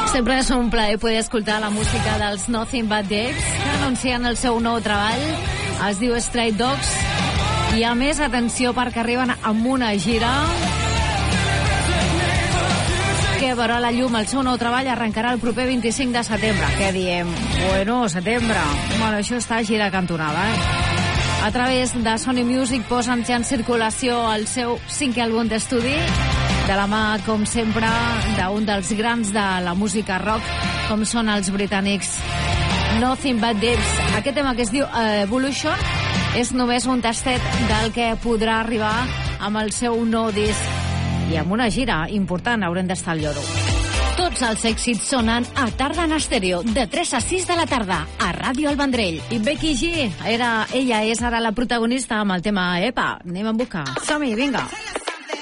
Sempre és un plaer poder escoltar la música dels Nothing But Thieves, que anuncien el seu nou treball. Es diu Stray Dogs. I a més, atenció, perquè arriben amb una gira que veurà la llum. El seu nou treball arrencarà el proper 25 de setembre. Què diem? Bueno, setembre. Bueno, això està a gira cantonada, A través de Sony Music posen ja en circulació el seu 5è àlbum d'estudi, de la mà, com sempre, d'un dels grans de la música rock, com són els britànics Nothing But Thieves. Aquest tema que es diu Evolution és només un tastet del que podrà arribar amb el seu nou disc. I amb una gira important haurem d'estar al lloro. Tots els èxits sonen a Tarda en Estèreo, de 3 a 6 de la tarda, a Ràdio El Vendrell. I Becky G, ella és ara la protagonista amb el tema EPA. Anem a buscar. Som-hi, vinga.